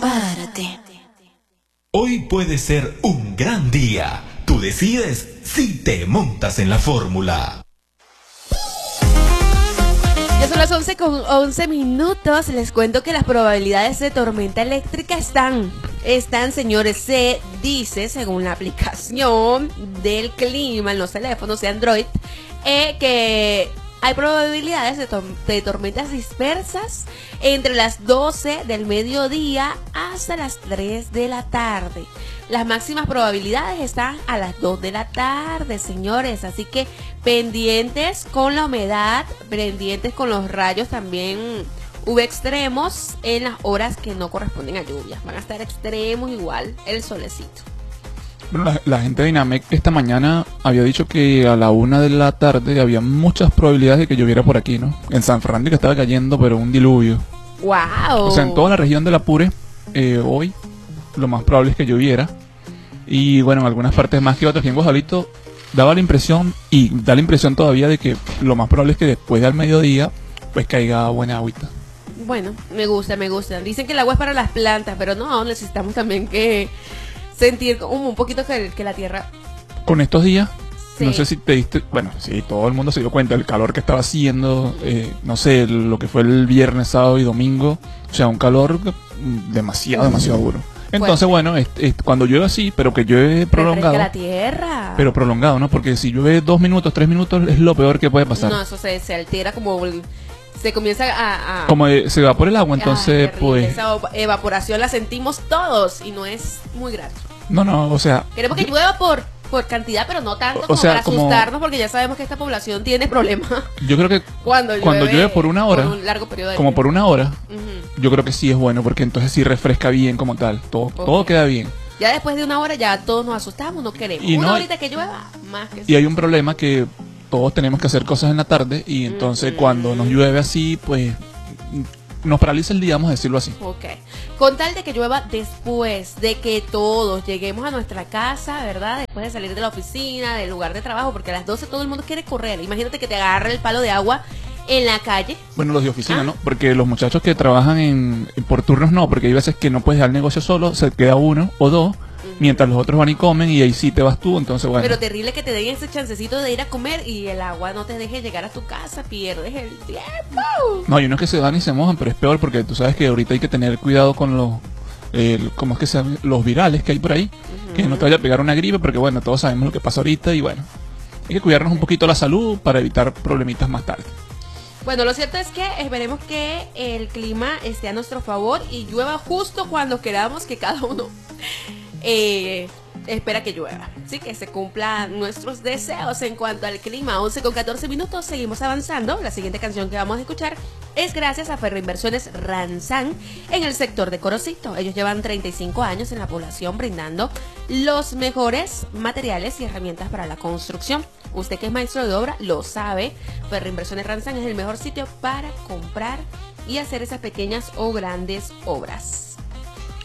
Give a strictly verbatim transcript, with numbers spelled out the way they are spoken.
Párate. Hoy puede ser un gran día. Tú decides si te montas en la fórmula. Ya son las once con once minutos. Les cuento que las probabilidades de tormenta eléctrica están, están, señores. Se dice, según la aplicación del clima en los teléfonos de Android, eh, que hay probabilidades de, to de tormentas dispersas entre las doce del mediodía hasta las tres de la tarde. Las máximas probabilidades están a las dos de la tarde, señores. Así que pendientes con la humedad, pendientes con los rayos también. Hubo extremos en las horas que no corresponden a lluvias. Van a estar extremos igual el solecito. Bueno, la, la gente de INAMEC esta mañana había dicho que a la una de la tarde había muchas probabilidades de que lloviera por aquí, ¿no? En San Fernando que estaba cayendo, pero un diluvio. ¡Wow! O sea, en toda la región del Apure, eh, hoy lo más probable es que lloviera. Y bueno, en algunas partes más que otras. Aquí en Guajalito daba la impresión, y da la impresión todavía, de que lo más probable es que después del mediodía pues caiga buena agüita. Bueno, me gusta, me gusta. Dicen que el agua es para las plantas, pero no, necesitamos también que sentir como un poquito que, que la tierra... Con estos días, sí. No sé si te diste... Bueno, sí, todo el mundo se dio cuenta del calor que estaba haciendo. Eh, no sé, lo que fue el viernes, sábado y domingo. O sea, un calor demasiado, demasiado duro. Entonces, bueno, es, es, cuando llueve así, pero que llueve prolongado. la tierra. Pero prolongado, ¿no? Porque si llueve dos minutos, tres minutos, es lo peor que puede pasar. No, eso se, se altera como... Se comienza a... a como de, se evapora el agua, entonces, ah, pues... Esa evaporación la sentimos todos y no es muy grato. No, no, o sea... Queremos que llueva por, por cantidad, pero no tanto o como sea, para como, asustarnos, porque ya sabemos que esta población tiene problemas. Yo creo que cuando llueve, cuando llueve por una hora, por un largo periodo de como tiempo. por una hora, uh-huh. Yo creo que sí es bueno, porque entonces sí refresca bien como tal. Todo, okay. todo queda bien. Ya después de una hora ya todos nos asustamos, no queremos. Y una no, horita que llueva, más que Y sí. hay un problema que todos tenemos que hacer cosas en la tarde, y entonces uh-huh. cuando nos llueve así, pues... nos paraliza el día, vamos a decirlo así. Ok. Con tal de que llueva después de que todos lleguemos a nuestra casa, ¿verdad? Después de salir de la oficina, del lugar de trabajo, porque a las doce todo el mundo quiere correr. Imagínate que te agarre el palo de agua en la calle. Bueno, los de oficina, ¿Ah? ¿no? Porque los muchachos que trabajan en, en por turnos no, porque hay veces que no puedes dejar el negocio solo, se queda uno o dos. Mientras los otros van y comen, y ahí sí te vas tú, entonces bueno. Pero terrible que te den ese chancecito de ir a comer y el agua no te deje llegar a tu casa, pierdes el tiempo. No, hay unos que se van y se mojan, pero es peor porque tú sabes que ahorita hay que tener cuidado con los, eh, ¿cómo es que se llama? Los virales que hay por ahí, uh-huh. Que no te vaya a pegar una gripe, porque bueno, todos sabemos lo que pasa ahorita y bueno, hay que cuidarnos un poquito la salud para evitar problemitas más tarde. Bueno, lo cierto es que esperemos que el clima esté a nuestro favor y llueva justo cuando queramos que cada uno... Eh, espera que llueva, sí, que se cumplan nuestros deseos en cuanto al clima. Once con catorce minutos, seguimos avanzando. La siguiente canción que vamos a escuchar es gracias a Ferroinversiones Ranzán en el sector de Corocito. Ellos llevan treinta y cinco años en la población brindando los mejores materiales y herramientas para la construcción. Usted que es maestro de obra lo sabe. Ferroinversiones Ranzán es el mejor sitio para comprar y hacer esas pequeñas o grandes obras.